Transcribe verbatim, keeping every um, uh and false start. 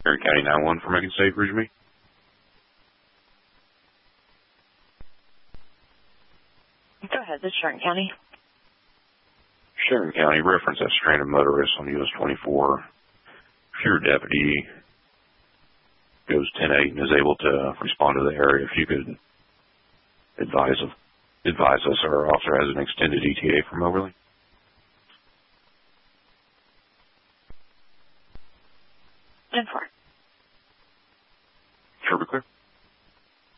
Tarrant County nine one for making safe, reach me. Go ahead, this is Tarrant County. Tarrant County, reference that stranded motorist on U S twenty-four. If your deputy goes ten eight and is able to respond to the area, if you could advise of, advise us, our officer has an extended E T A from Overley. ten four. Sure, be clear.